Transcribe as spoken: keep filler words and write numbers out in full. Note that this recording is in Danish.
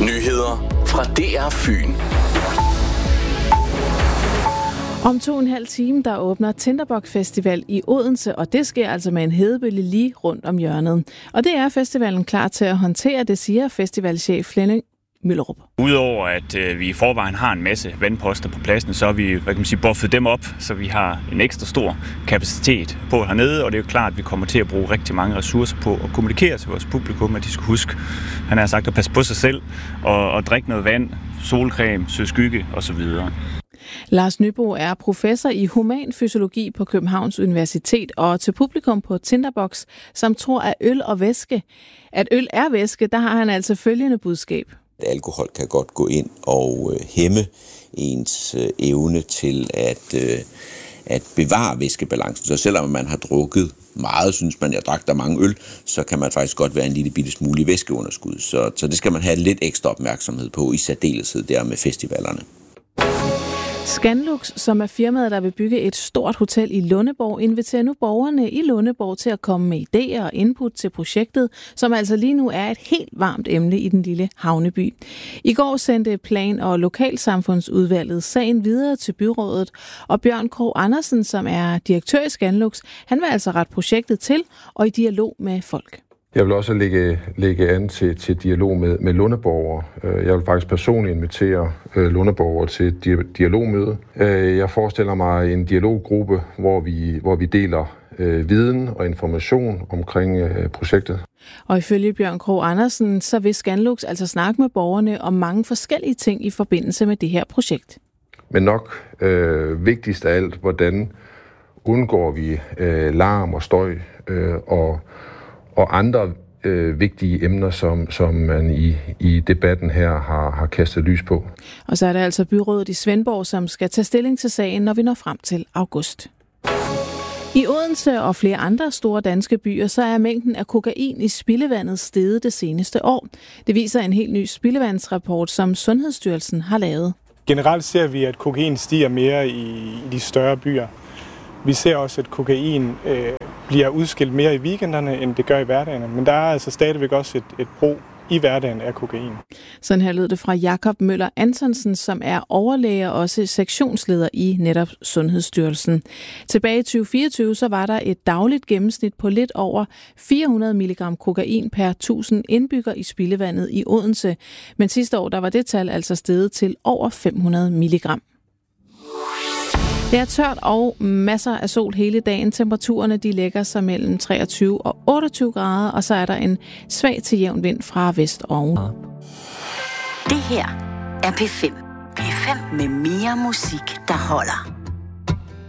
Nyheder fra D R Fyn. Om to og en halv time, der åbner Tinderbox Festival i Odense, og det sker altså med en hedebølge lige rundt om hjørnet. Og det er festivalen klar til at håndtere, det siger festivalchef Flemming Møllerup. Udover at øh, vi i forvejen har en masse vandposter på pladsen, så har vi, hvad kan man sige, buffet dem op, så vi har en ekstra stor kapacitet på hernede, og det er jo klart, at vi kommer til at bruge rigtig mange ressourcer på at kommunikere til vores publikum, at de skal huske, han har sagt, at passe på sig selv og, og drikke noget vand, solcreme, søge skygge osv. Lars Nybo er professor i humanfysiologi på Københavns Universitet, og til publikum på Tinderbox, som tror, at øl og væske, at øl er væske, der har han altså følgende budskab. Alkohol kan godt gå ind og øh, hæmme ens øh, evne til at, øh, at bevare væskebalancen. Så selvom man har drukket meget, synes man, jeg drak der mange øl, så kan man faktisk godt være en lille bitte smule i væskeunderskud. Så, så det skal man have lidt ekstra opmærksomhed på, i særdeleshed der med festivalerne. Scanlux, som er firmaet, der vil bygge et stort hotel i Lundeborg, inviterer nu borgerne i Lundeborg til at komme med idéer og input til projektet, som altså lige nu er et helt varmt emne i den lille havneby. I går sendte Plan- og Lokalsamfundsudvalget sagen videre til byrådet, og Bjørn Krog Andersen, som er direktør i Scanlux, han vil altså rette projektet til og i dialog med folk. Jeg vil også lægge, lægge an til, til dialog med, med lundeborgere. Jeg vil faktisk personligt invitere øh, lundeborgere til et di- dialogmøde. Jeg forestiller mig en dialoggruppe, hvor vi, hvor vi deler øh, viden og information omkring øh, projektet. Og ifølge Bjørn Krog Andersen, så vil Scanlux altså snakke med borgerne om mange forskellige ting i forbindelse med det her projekt. Men nok øh, vigtigst af alt, hvordan undgår vi øh, larm og støj øh, og og andre øh, vigtige emner, som, som man i, i debatten her har, har kastet lys på. Og så er det altså byrådet i Svendborg, som skal tage stilling til sagen, når vi når frem til august. I Odense og flere andre store danske byer, så er mængden af kokain i spildevandet steget det seneste år. Det viser en helt ny spildevandsrapport, som Sundhedsstyrelsen har lavet. Generelt ser vi, at kokain stiger mere i de større byer. Vi ser også, at kokain øh, bliver udskilt mere i weekenderne, end det gør i hverdagen. Men der er altså stadigvæk også et, et brug i hverdagen af kokain. Sådan her lød det fra Jakob Møller Antonsen, som er overlæge og også sektionsleder i netop Sundhedsstyrelsen. Tilbage i tyve fireogtyve så var der et dagligt gennemsnit på lidt over fire hundrede milligram kokain per tusind indbygger i spildevandet i Odense. Men sidste år der var det tal altså steget til over fem hundrede milligram. Det er tørt og masser af sol hele dagen. Temperaturerne de lægger sig mellem treogtyve og otteogtyve grader, og så er der en svag til jævn vind fra vest og. Det her er P fem. P fem med mere musik, der holder.